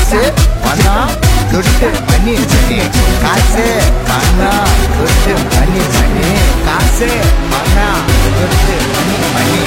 காசு பணம் துட்டு பண்ணி பண்ணி காசு பணம் துட்டு பண்ணி பண்ணி காசு பணம் துட்டு பண்ணி பண்ணி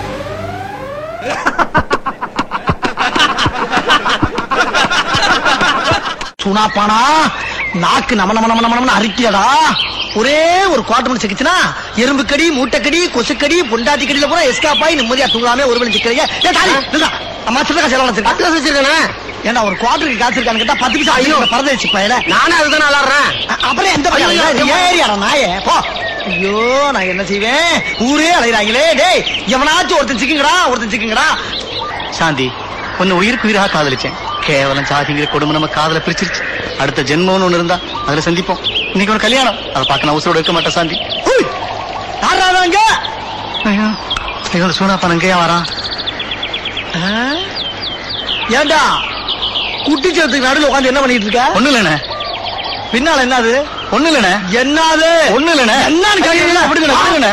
சுனாப்பானா நாக்கு நம நம நம நம அரிக்கியடா. ஒரே ஒரு குவார்டர் மணி சிக்கிச்சுனா எறும்பு கடி, மூட்டைக்கடி, கொசுக்கடி, பொண்டாட்டி கடியில கூட எஸ்காப் ஆகி நிம்மதியா தூங்காம ஒரு மணி சிக்கிறீங்க. அம்மா சின்ன காசு எல்லாம் வச்சிருக்கேன். ஏன்னா ஒரு குவார்டருக்கு காசு இருக்கான்னு கேட்டா 10 பைசா ஐயோ பறந்து வச்சு பையல நானே அதுதான் விளாடுறேன். அப்புறம் எந்த பையன் ஏரியாடா நாயே போ. ஐயோ நான் என்ன செய்வேன், ஊரே அலைகிறாங்களே. டேய் எவனாச்சும் ஒருத்தன் சிக்குங்கடா. சாந்தி ஒன்னு உயிருக்கு உயிராக காதலிச்சேன். கேவலம் சாதிங்கிற கொடுமை நம்ம காதல பிரிச்சிருச்சு. அடுத்த ஜென்மம்னு ஒண்ணு இருந்தா அதுல சந்திப்போம். இன்னைக்கு ஒரு கல்யாணம், அதை பார்க்க நான் உசுரோட இருக்க மாட்டேன் சாந்தி. யாராங்க ஐயோ சூனாப்பன் அங்கேயா வரான்? ஏண்டா குட்டிச்சத்துக்கு நடுவில் உட்காந்து என்ன பண்ணிட்டு இருக்க? ஒண்ணு இல்லண்ணே. பின்னால என்னது? ஒண்ணு இல்லண்ணே. என்னது? ஒண்ணு இல்லண்ணே. என்னன்னு கேக்குறீங்களா?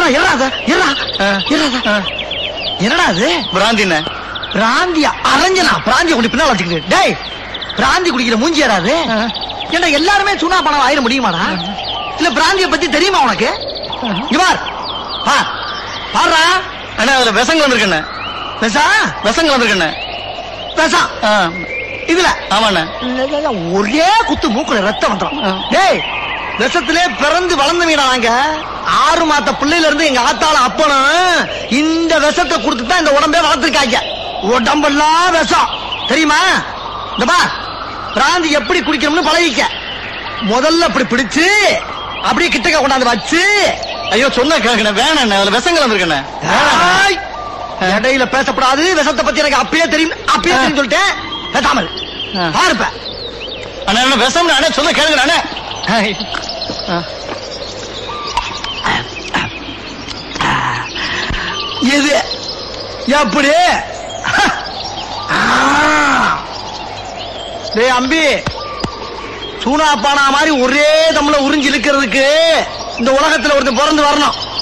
என்னடா அது? பிராந்திண்ணே. பிராந்தியா? அரஞ்சனா பிராந்திய குடி பின்னால வச்சுக்கிட்டு. டேய் பிராந்தி குடிக்கிற மூஞ்சி யாராது? ஏண்டா எல்லாருமே சுனா பணம் ஆயிட முடியுமாடா? இல்ல பிராந்திய பத்தி தெரியுமா உனக்கு? இங்க பாருடா அண்ணா அதுல விஷங்கள் வந்திருக்கண்ணே. விஷங்கள் வந்திருக்கண்ணே. இதுல ஆமாண்ணே. ஒரே குத்து மூக்குல ரத்தம் வந்துடும். டேய் விஷத்திலே பிறந்து வளர்ந்தவீடா நாங்க. 6 மாத பிள்ளையில இருந்து எங்க ஆத்தால அப்பனும் இந்த விஷத்தை கொடுத்துதான் இந்த உடம்பே வளர்த்துருக்காங்க. உடம்பெல்லாம் விஷம் தெரியுமா? இந்த பா பிராந்தி எப்படி குடிக்கணும்னு பழகிக்க. முதல்ல அப்படி பிடிச்சு அப்படியே கிட்டக்க கொண்டாந்து வச்சு. ஐயோ சொன்ன கேட்கண வேணாண்ணே, அதுல விஷங்கள் வந்திருக்கண்ணே. இடையில பேசப்படாது. விஷத்தை பத்தி எனக்கு அப்பயே தெரியும் சொல்லிட்டேன். பேசாமல் பாருப்ப அண்ணா என்ன விஷம் அண்ணே, சொன்ன கேளுங்க அண்ணே. இது எப்படி? டேய் அம்பி, சூனா பானா மாதிரி ஒரே தம்ல உறிஞ்சி இழுக்கிறதுக்கு இந்த உலகத்துல ஒருத்தன் பிறந்து வரணும்.